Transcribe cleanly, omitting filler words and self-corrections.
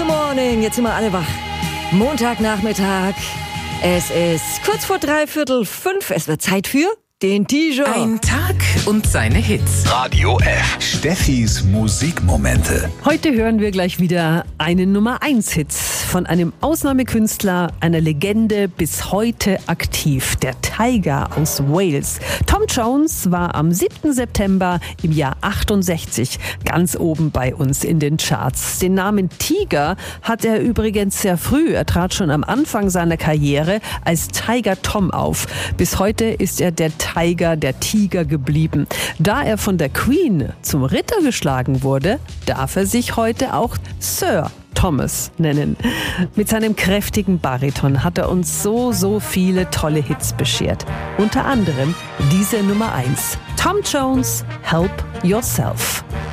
Morning, jetzt sind wir alle wach. Montagnachmittag. Es ist kurz vor 5:15. Es wird Zeit für den T-Shirt. Ein Tag und seine Hits. Radio F. Steffis Musikmomente. Heute hören wir gleich wieder einen Nummer-1-Hit von einem Ausnahmekünstler, einer Legende, bis heute aktiv, der Tiger aus Wales. Tom Jones war am 7. September im Jahr 68 ganz oben bei uns in den Charts. Den Namen Tiger hat er übrigens sehr früh. Er trat schon am Anfang seiner Karriere als Tiger Tom auf. Bis heute ist er der Tiger geblieben. Da er von der Queen zum Ritter geschlagen wurde, darf er sich heute auch Sir Thomas nennen. Mit seinem kräftigen Bariton hat er uns so viele tolle Hits beschert. Unter anderem diese Nummer 1. Tom Jones, Help Yourself.